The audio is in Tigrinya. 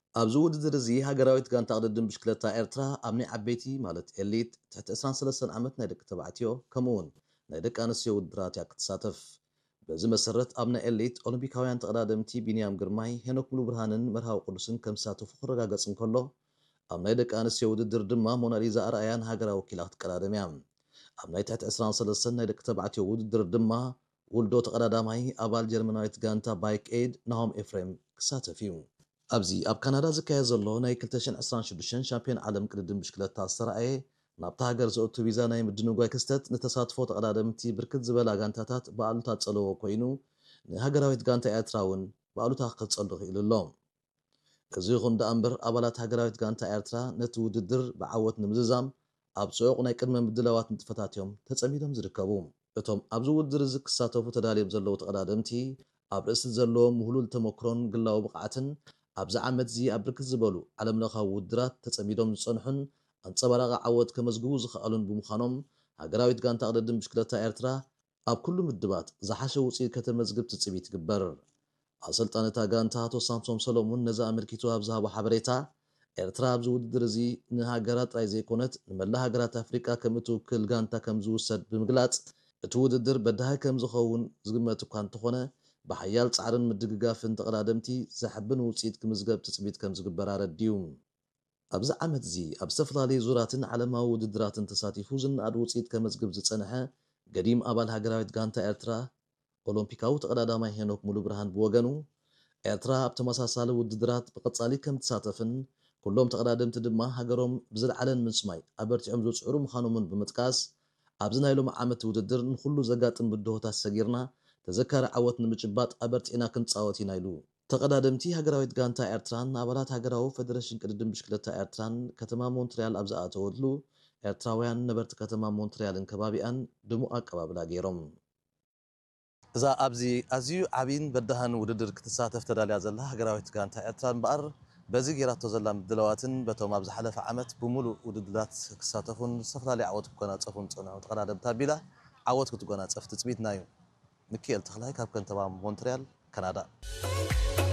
ኣብዚ ውድድር እዚ ሃገራዊት ጋንታ ቅድድም ብሽክለታ ኤርትራ ኣብ ናይ ዓበይቲ ማለት ኤሊት ትሕቲ 23 ዓመት ናይ ደቂ ተባዕትዮ ከምኡውን ናይ ደቂ ኣንስትዮ ውድድራት እያ ክትሳተፍ። በዚ መሰረት ኣብ ናይ ኤሊት ኦሎምፒካውያን ተቀዳደምቲ ቢንያም ግርማይ፣ ሄኖክ ሙሉ ብርሃንን መርሃዊ ቅዱስን ከም ዝሳተፉ ክረጋገፅ እንከሎ ኣብ ናይ ደቂ ኣንስትዮ ውድድር ድማ ሞናሊዛ ኣርኣያን ሃገራዊ ወኪላ ክትቀዳደም እያ። ኣብ ናይ ትሕቲ 23 ናይ ደቂ ተባዕትዮ ውድድር ድማ ውልዶ ተቀዳዳማይ ኣባል ጀርመናዊት ጋንታ ባይክ ኤድ ናሆም ኤፍሬም ክሳተፍ እዩ። ኣብዚ ኣብ ካናዳ ዝካየድ ዘሎ ናይ 2026 ሻምፒዮን ዓለም ቅድድም ብሽክለታ ዝተረኣየ ናብታ ሃገር ዘእቱ ቪዛ ናይ ምድንጓይ ክስተት ንተሳትፎ ተቀዳደምቲ ብርክት ዝበላ ጋንታታት በኣሉታ ፀለዎ ኮይኑ ንሃገራዊት ጋንታ ኤርትራ እውን በኣሉታ ክፀሉ ክኢሉ ኣሎ። እዚ ይኹን ደኣ እምበር ኣባላት ሃገራዊት ጋንታ ኤርትራ ነቲ ውድድር ብዓወት ንምዝዛም ኣብ ፅዑቕ ናይ ቅድመ ምድላዋት ንጥፈታት እዮም ተፀሚዶም ዝርከቡ። እቶም ኣብዚ ውድድር እዚ ክሳተፉ ተዳልዮም ዘለዉ ተቀዳደምቲ ኣብ ርእሲ ዘለዎም ሙህሉል ተመክሮን ግላዊ ብቕዓትን ኣብዚ ዓመት እዚ ኣብ ብርክት ዝበሉ ዓለምለኻዊ ውድድራት ተፀሚዶም ዝፀንሑን ኣንፀባራቒ ዓወት ከመዝግቡ ዝኽኣሉን ብምዃኖም ሃገራዊት ጋንታ ቅድድም ብሽክለታ ኤርትራ ኣብ ኩሉ ምድባት ዝሓሸ ውፅኢት ከተመዝግብ ትፅቢት ይግበር። ኣሰልጣኒ እታ ጋንታ ኣቶ ሳምሶም ሰሎሙን ነዚ ኣመልኪቱ ኣብ ዝሃቦ ሓበሬታ ኤርትራ ኣብዚ ውድድር እዚ ንሃገራ ጥራይ ዘይኮነት ንመላ ሃገራት ኣፍሪቃ ከም እትውክል ጋንታ ከም ዝውሰድ ብምግላፅ እቲ ውድድር በዳሂ ከም ዝኸውን ዝግመት እኳ እንተኾነ ብሓያል ፃዕርን ምድግጋፍን ተቀዳደምቲ ዘሕብን ውፅኢት ክምዝገብ ትፅቢት ከም ዝግበር ኣረድዩ። ኣብዚ ዓመት እዚ ኣብ ዝተፈላለዩ ዙራትን ዓለማዊ ውድድራትን ተሳቲፉ ዝነኣድ ውፅኢት ከመዝግብ ዝፀንሐ ገዲም ኣባል ሃገራዊት ጋንታ ኤርትራ ኦሎምፒካዊ ተቀዳዳማይ ሄኖክ ሙሉ ብርሃን ብወገኑ ኤርትራ ኣብ ተመሳሳሊ ውድድራት ብቐፃሊ ከም ትሳተፍን ኩሎም ተቀዳደምቲ ድማ ሃገሮም ብዝለዓለን ምንስማይ ኣበርቲዖም ዘፅዕሩ ምዃኖምን ብምጥቃስ ኣብዚ ናይ ሎሚ ዓመት ውድድር ንኩሉ ዘጋጥም ብድሆታት ሰጊርና ተዘካሪ ዓወት ንምጭባጥ ኣበርቲዕና ክንፃወት ኢና ኢሉ። ተቀዳደምቲ ሃገራዊት ጋንታ ኤርትራን ኣባላት ሃገራዊ ፌደሬሽን ቅድድም ብሽክለታ ኤርትራን ከተማ ሞንትሪያል ኣብ ዝኣተወሉ ኤርትራውያን ነበርቲ ከተማ ሞንትሪያልን ከባቢኣን ድሙቕ ኣቀባብላ ገይሮም። እዛ ኣብዚ ኣዝዩ ዓብይን በዳህን ውድድር ክትሳተፍ ተዳልያ ዘላ ሃገራዊት ጋንታ ኤርትራ እምበኣር በዚ ጌራቶ ዘላ ምድለዋትን በቶም ኣብ ዝሓለፈ ዓመት ብሙሉእ ውድድራት ክሳተፉን ዝተፈላለዩ ዓወት ክጎናፀፉን ዝፀንሑ ተቀዳደምቲ ኣቢላ ዓወት ክትጎናፀፍ ትፅቢትና እዩ። ሚካኤል ተክላይ ካብ ከንተማ ሞንትሪያል ካናዳ።